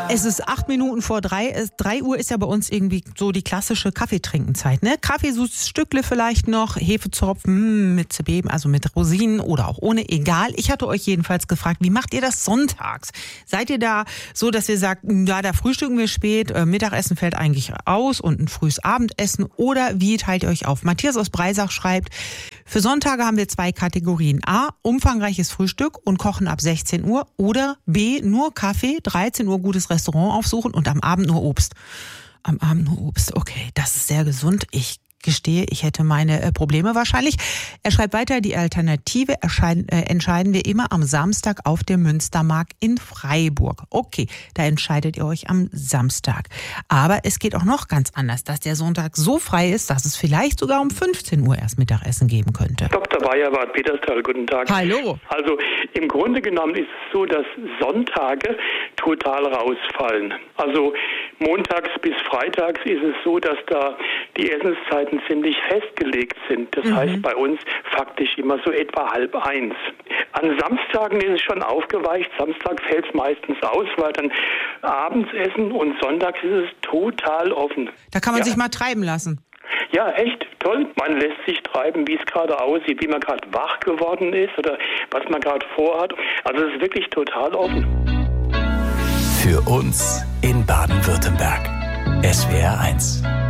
Es ist 8 Minuten vor 3. 3 Uhr ist ja bei uns irgendwie so die klassische Kaffeetrinkenzeit, ne? Kaffee, süßes Stückle vielleicht noch, Hefezopfen mit Zwiebeln, also mit Rosinen oder auch ohne, egal. Ich hatte euch jedenfalls gefragt, wie macht ihr das sonntags? Seid ihr da so, dass ihr sagt, ja, da frühstücken wir spät, Mittagessen fällt eigentlich aus und ein frühes Abendessen, oder wie teilt ihr euch auf? Matthias aus Breisach schreibt, für Sonntage haben wir 2 Kategorien. A, umfangreiches Frühstück und Kochen ab 16 Uhr, oder B, nur Kaffee, 13 Uhr gutes Restaurant aufsuchen und am Abend nur Obst. Am Abend nur Obst, okay, das ist sehr gesund. Ich gestehe, ich hätte meine Probleme wahrscheinlich. Er schreibt weiter, die Alternative entscheiden wir immer am Samstag auf dem Münstermarkt in Freiburg. Okay, da entscheidet ihr euch am Samstag. Aber es geht auch noch ganz anders, dass der Sonntag so frei ist, dass es vielleicht sogar um 15 Uhr erst Mittagessen geben könnte. Dr. Bayer, Bad Peterstal, guten Tag. Hallo. Also im Grunde genommen ist es so, dass Sonntage total rausfallen. Also montags bis freitags ist es so, dass da die Essenszeiten ziemlich festgelegt sind. Das heißt bei uns faktisch immer so etwa 12:30. An Samstagen ist es schon aufgeweicht. Samstag fällt es meistens aus, weil dann abends essen, und sonntags ist es total offen. Da kann man sich mal treiben lassen. Ja, echt toll. Man lässt sich treiben, wie es gerade aussieht, wie man gerade wach geworden ist oder was man gerade vorhat. Also es ist wirklich total offen. Für uns in Baden-Württemberg. SWR 1.